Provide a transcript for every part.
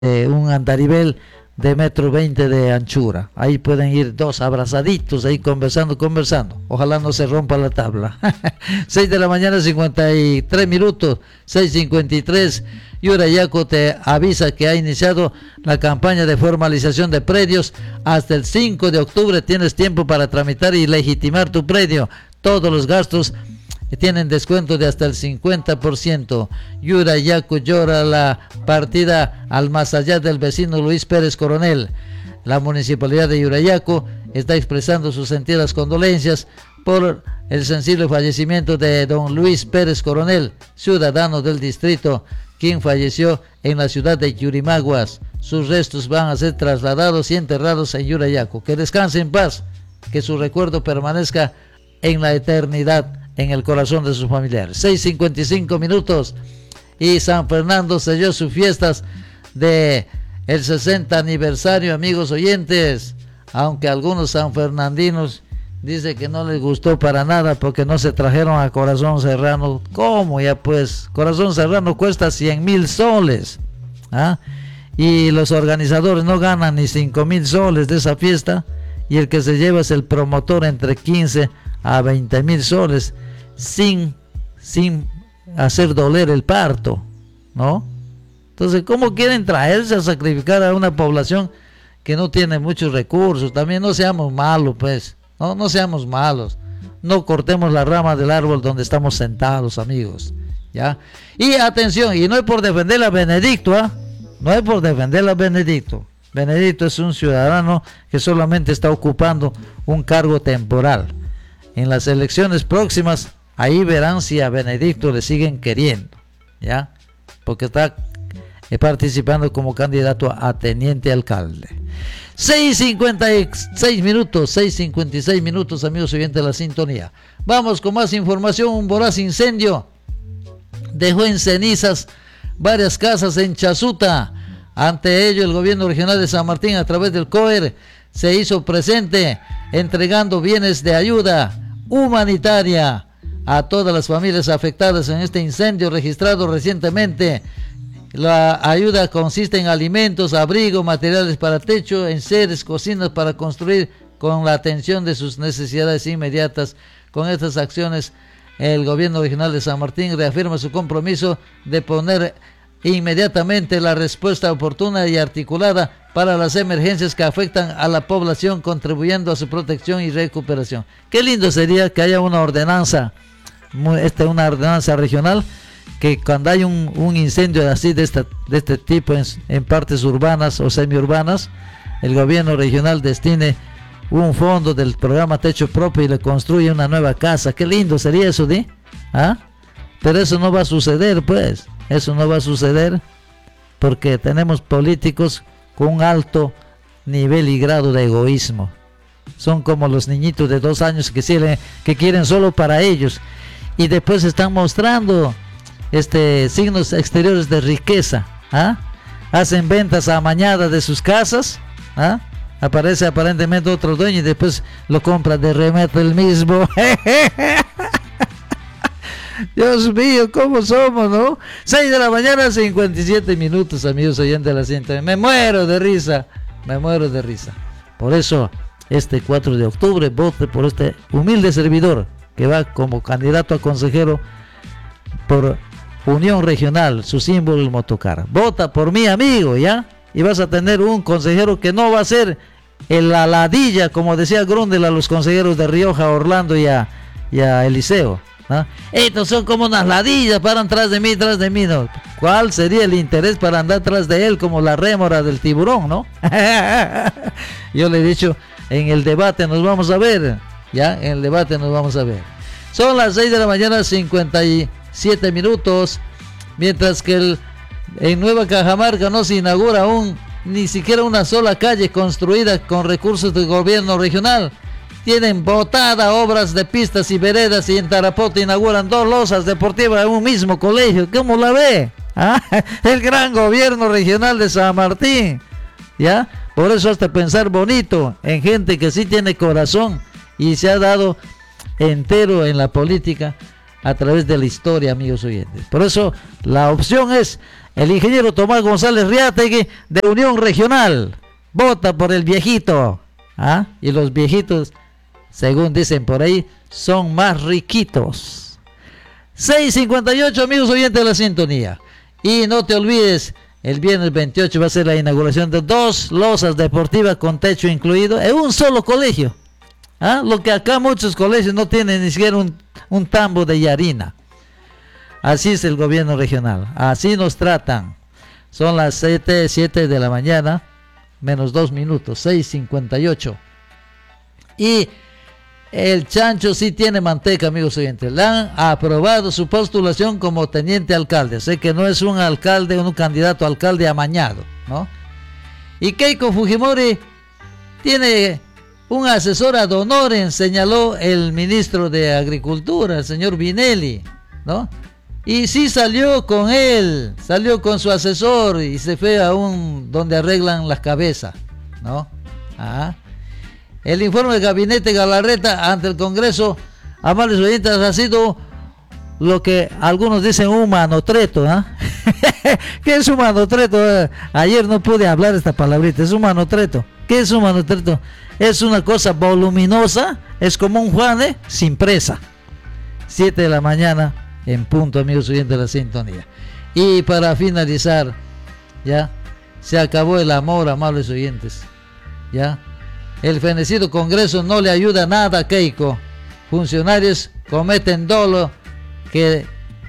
un andarivel de 1,20 m de anchura. Ahí pueden ir dos abrazaditos, ahí conversando. Ojalá no se rompa la tabla. 6 de la mañana, 53 minutos, 6:53. Yurayaco te avisa que ha iniciado la campaña de formalización de predios. Hasta el 5 de octubre tienes tiempo para tramitar y legitimar tu predio. Todos los gastos tienen descuento de hasta el 50%. Yurayaco llora la partida al más allá del vecino Luis Pérez Coronel. La municipalidad de Yurayaco está expresando sus sentidas condolencias por el sensible fallecimiento de don Luis Pérez Coronel, ciudadano del distrito, quien falleció en la ciudad de Yurimaguas. Sus restos van a ser trasladados y enterrados en Yurayaco. Que descanse en paz, que su recuerdo permanezca en la eternidad en el corazón de sus familiares. 6:55 minutos y San Fernando selló sus fiestas de el 60 aniversario, amigos oyentes, aunque algunos sanfernandinos dicen que no les gustó para nada porque no se trajeron a Corazón Serrano. ¿Cómo? Ya pues, Corazón Serrano cuesta 100,000 soles, ¿ah? Y los organizadores no ganan ni 5,000 soles de esa fiesta, y el que se lleva es el promotor entre 15 a 20,000 soles, sin hacer doler el parto, ¿no? Entonces, ¿cómo quieren traerse a sacrificar a una población que no tiene muchos recursos? También no seamos malos, pues, no seamos malos, no cortemos la rama del árbol donde estamos sentados, amigos, ¿ya? Y atención, y no es por defender a Benedicto, ¿ah? No es por defender a Benedicto. Benedicto es un ciudadano que solamente está ocupando un cargo temporal. En las elecciones próximas, ahí verán si a Benedicto le siguen queriendo, ¿ya? Porque está participando como candidato a teniente alcalde. 6:56 minutos, 6:56 minutos, amigos oyentes de la sintonía. Vamos con más información. Un voraz incendio dejó en cenizas varias casas en Chasuta. Ante ello, el gobierno regional de San Martín, a través del COER, se hizo presente entregando bienes de ayuda humanitaria a todas las familias afectadas en este incendio registrado recientemente. La ayuda consiste en alimentos, abrigo, materiales para techo, enseres, cocinas para construir, con la atención de sus necesidades inmediatas. Con estas acciones, el gobierno regional de San Martín reafirma su compromiso de poner inmediatamente la respuesta oportuna y articulada para las emergencias que afectan a la población, contribuyendo a su protección y recuperación. Qué lindo sería que haya una ordenanza regional, que cuando hay un incendio así de este tipo en partes urbanas o semiurbanas, el gobierno regional destine un fondo del programa Techo Propio y le construye una nueva casa. Qué lindo sería eso, ¿sí? ¿Ah? Pero eso no va a suceder, pues. Eso no va a suceder porque tenemos políticos con un alto nivel y grado de egoísmo. Son como los niñitos de 2 años que quieren solo para ellos, y después están mostrando signos exteriores de riqueza, ¿ah? Hacen ventas amañadas de sus casas, ¿ah? Aparece aparentemente otro dueño y después lo compra de remate el mismo. Dios mío, ¿cómo somos, no? 6 de la mañana, 57 minutos, amigos oyentes de la cinta. Me muero de risa. Por eso, este 4 de octubre, vote por este humilde servidor que va como candidato a consejero por Unión Regional, su símbolo el motocar. Vota por mí, amigo, ¿ya? Y vas a tener un consejero que no va a ser el aladilla, como decía Grundel a los consejeros de Rioja, Orlando y a Eliseo, ¿no? Estos son como unas ladillas, paran tras de mí, ¿no? ¿Cuál sería el interés para andar tras de él como la rémora del tiburón, no? Yo le he dicho, en el debate nos vamos a ver, ¿ya? En el debate nos vamos a ver. Son las 6 de la mañana, 57 minutos, mientras que en Nueva Cajamarca no se inaugura ni siquiera una sola calle construida con recursos del gobierno regional. Tienen botada obras de pistas y veredas, y en Tarapoto inauguran 2 losas deportivas en un mismo colegio. ¿Cómo la ve? ¿Ah? El gran gobierno regional de San Martín, ¿ya? Por eso hasta pensar bonito en gente que sí tiene corazón y se ha dado entero en la política a través de la historia, amigos oyentes. Por eso la opción es El ingeniero Tomás González Riategui de Unión Regional vota por el viejito. ¿Ah? Y los viejitos, según dicen por ahí, son más riquitos. 6:58, amigos oyentes de la sintonía. Y no te olvides, el viernes 28 va a ser la inauguración de 2 losas deportivas con techo incluido en un solo colegio. ¿Ah? Lo que acá muchos colegios no tienen ni siquiera un tambo de yarina. Así es el gobierno regional, así nos tratan. Son las 7 de la mañana, menos 2 minutos, 6:58. Y el chancho sí tiene manteca, amigos oyentes. Le han aprobado su postulación como teniente alcalde. Sé que no es un alcalde, un candidato a alcalde amañado, ¿no? Y Keiko Fujimori tiene un asesor ad honorem, señaló el ministro de Agricultura, el señor Vinelli, ¿no? Y sí salió con él, salió con su asesor y se fue a donde arreglan las cabezas, ¿no? Ah. El informe del gabinete Galarreta ante el Congreso, amables oyentes, ha sido lo que algunos dicen un manotreto, ¿ah? ¿Qué es un manotreto? Ayer no pude hablar esta palabrita, es un manotreto. ¿Qué es un manotreto? Es una cosa voluminosa, es como un juane sin presa. 7 de la mañana en punto, amigos oyentes de la sintonía. Y para finalizar, ya, se acabó el amor, amables oyentes, ya. El fenecido Congreso no le ayuda nada a Keiko. Funcionarios cometen dolo que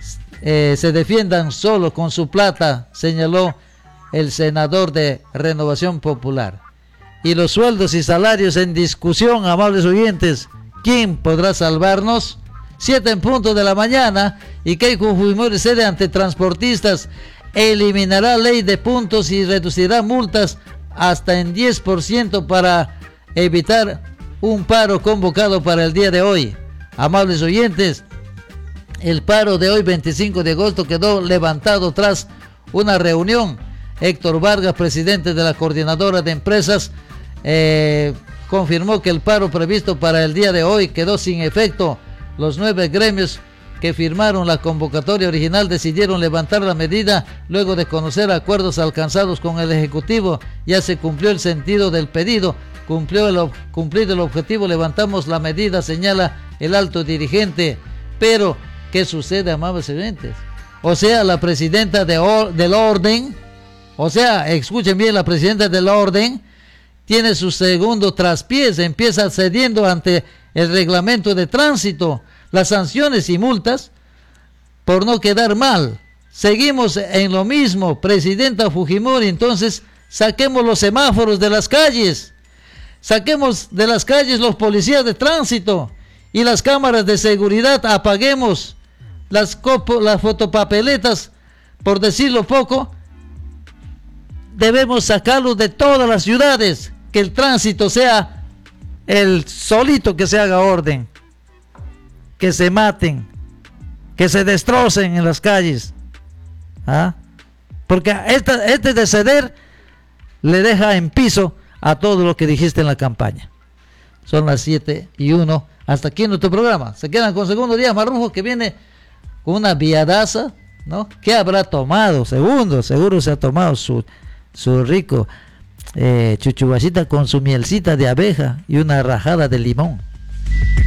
se defiendan solo con su plata, señaló el senador de Renovación Popular. Y los sueldos y salarios en discusión, amables oyentes. ¿Quién podrá salvarnos? 7 en punto de la mañana y Keiko Fujimori cede ante transportistas. Eliminará ley de puntos y reducirá multas hasta en 10% para evitar un paro convocado para el día de hoy. Amables oyentes, el paro de hoy 25 de agosto quedó levantado tras una reunión. Héctor Vargas, presidente de la Coordinadora de Empresas, confirmó que el paro previsto para el día de hoy quedó sin efecto. Los 9 gremios que firmaron la convocatoria original decidieron levantar la medida luego de conocer acuerdos alcanzados con el Ejecutivo. Ya se cumplió el sentido del pedido. Cumplir el objetivo, levantamos la medida, señala el alto dirigente. Pero, ¿qué sucede, amables oyentes? O sea, la presidenta del orden, o sea, escuchen bien, la presidenta del orden tiene su segundo traspiés, empieza cediendo ante el reglamento de tránsito, las sanciones y multas por no quedar mal. Seguimos en lo mismo, presidenta Fujimori, entonces saquemos los semáforos de las calles. Saquemos de las calles los policías de tránsito y las cámaras de seguridad, apaguemos las fotopapeletas, por decirlo poco. Debemos sacarlos de todas las ciudades, que el tránsito sea el solito, que se haga orden, que se maten, que se destrocen en las calles. ¿Ah? Porque este de ceder le deja en piso a todo lo que dijiste en la campaña. Son las 7:01. Hasta aquí en nuestro programa. Se quedan con Segundo Díaz Marrufo, que viene con una viadaza, ¿no? ¿Qué habrá tomado? Seguro se ha tomado su rico chuchubacita con su mielcita de abeja y una rajada de limón.